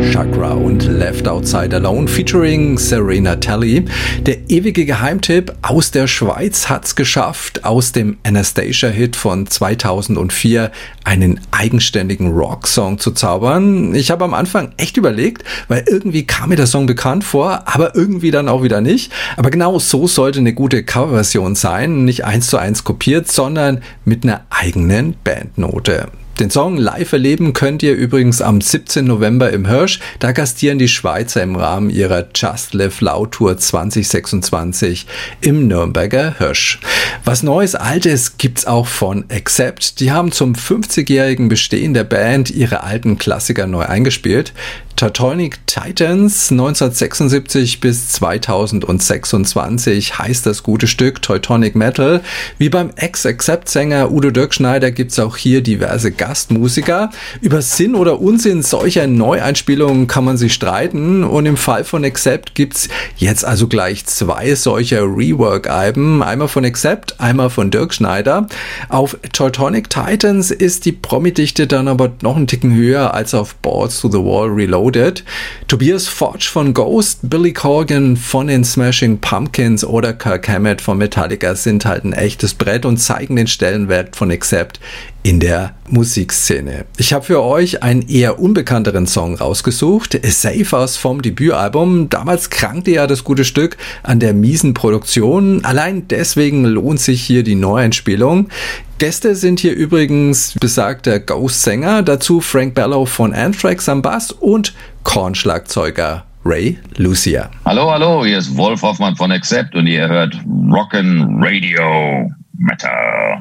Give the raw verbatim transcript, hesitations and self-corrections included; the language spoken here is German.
Chakra und Left Outside Alone featuring Serena Talley. Der ewige Geheimtipp aus der Schweiz hat's geschafft, aus dem Anastacia-Hit von zweitausendvier einen eigenständigen Rocksong zu zaubern. Ich habe am Anfang echt überlegt, weil irgendwie kam mir der Song bekannt vor, aber irgendwie dann auch wieder nicht. Aber genau so sollte eine gute Coverversion sein, nicht eins zu eins kopiert, sondern mit einer eigenen Bandnote. Den Song live erleben könnt ihr übrigens am siebzehnten November im Hirsch. Da gastieren die Schweizer im Rahmen ihrer Just Live Loud Tour zwanzig sechsundzwanzig im Nürnberger Hirsch. Was Neues, Altes gibt's auch von Accept. Die haben zum fünfzigjährigen Bestehen der Band ihre alten Klassiker neu eingespielt. Teutonic Titans, neunzehnhundertsechsundsiebzig bis zweitausendsechsundzwanzig heißt das gute Stück Teutonic Metal. Wie beim Ex-Accept-Sänger Udo Dirkschneider gibt's auch hier diverse Gastmusiker. Über Sinn oder Unsinn solcher Neueinspielungen kann man sich streiten und im Fall von Accept gibt's jetzt also gleich zwei solcher Rework-Alben, einmal von Accept, einmal von Dirkschneider. Auf Teutonic Titans ist die Promi-Dichte dann aber noch einen Ticken höher als auf Balls to the Wall Reloaded. Tobias Forge von Ghost, Billy Corgan von den Smashing Pumpkins oder Kirk Hammett von Metallica sind halt ein echtes Brett und zeigen den Stellenwert von Accept in der Musikszene. Ich habe für euch einen eher unbekannteren Song rausgesucht, Safers vom Debütalbum. Damals krankte ja das gute Stück an der miesen Produktion. Allein deswegen lohnt sich hier die Neueinspielung. Gäste sind hier übrigens besagter Ghost-Sänger, dazu Frank Bellow von Anthrax am Bass und Korn-Schlagzeuger Ray Lucia. Hallo, hallo, hier ist Wolf Hoffmann von Accept und ihr hört Rockin' Radio Metal.